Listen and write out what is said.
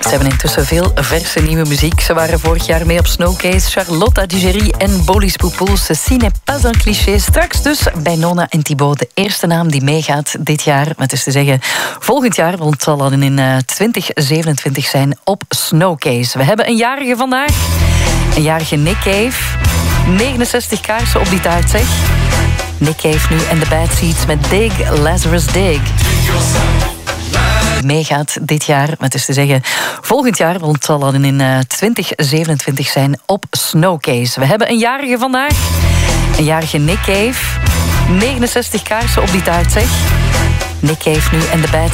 Ze hebben intussen veel verse nieuwe muziek. Ze waren vorig jaar mee op Snowcase. Charlotte Dugery en Bolis Poupoul. Ceci n'est pas un cliché. Straks dus bij Nona en Thibaut. De eerste naam die meegaat dit jaar. Maar het is te zeggen volgend jaar. Want het zal dan in 2027 zijn op Snowcase. We hebben een jarige vandaag. Een jarige Nick Cave. 69 kaarsen op die taart, zeg. Nick Cave nu en de Bad Seeds met Dig, Lazarus Dig. Meegaat dit jaar, maar het is te zeggen volgend jaar, want het zal dan in 2027 zijn op Snowcase. We hebben een jarige vandaag. Een jarige Nick Cave. 69 kaarsen op die taart, zeg. Nick Cave nu en de Bad